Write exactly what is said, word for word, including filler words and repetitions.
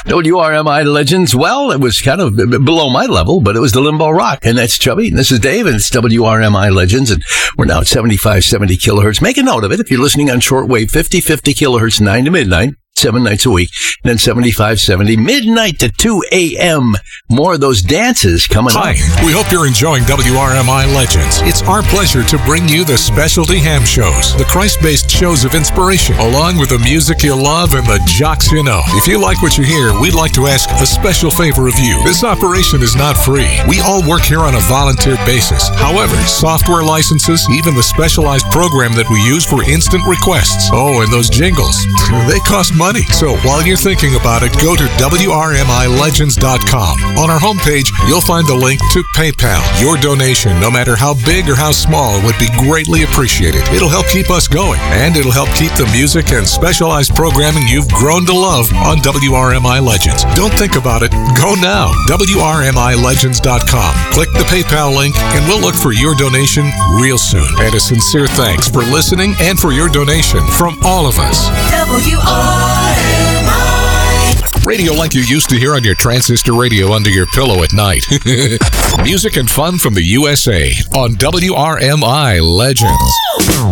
W R M I Legends, well, it was kind of below my level, but it was the Limbo Rock. And that's Chubby, and this is Dave, and it's W R M I Legends, and we're now at seventy-five seventy kilohertz. Make a note of it if you're listening on shortwave, fifty fifty kilohertz, nine to midnight. Seven nights a week, and then seventy-five seventy, midnight to two a.m. More of those dances coming Hi, up. Hi, we hope you're enjoying W R M I Legends. It's our pleasure to bring you the specialty ham shows, the Christ-based shows of inspiration, along with the music you love and the jocks you know. If you like what you hear, we'd like to ask a special favor of you. This operation is not free. We all work here on a volunteer basis. However, software licenses, even the specialized program that we use for instant requests. Oh, and those jingles, they cost money. So while you're thinking about it, go to W R M I legends dot com. On our homepage, you'll find the link to PayPal. Your donation, no matter how big or how small, would be greatly appreciated. It'll help keep us going, and it'll help keep the music and specialized programming you've grown to love on W R M I Legends. Don't think about it. Go now. W R M I legends dot com. Click the PayPal link, and we'll look for your donation real soon. And a sincere thanks for listening and for your donation from all of us. W R M I. Radio like you used to hear on your transistor radio under your pillow at night. Music and fun from the U S A on W R M I Legends.